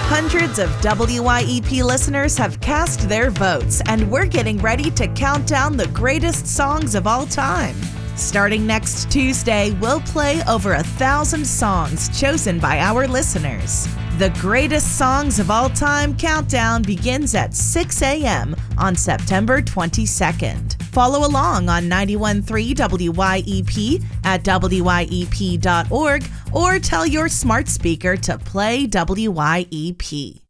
Hundreds of WYEP listeners have cast their votes, and we're getting ready to count down the greatest songs of all time. Starting next Tuesday, we'll play over 1,000 songs chosen by our listeners. The Greatest Songs of All Time countdown begins at 6 a.m. on September 22nd. Follow along on 91.3 WYEP at WYEP.org or tell your smart speaker to play WYEP.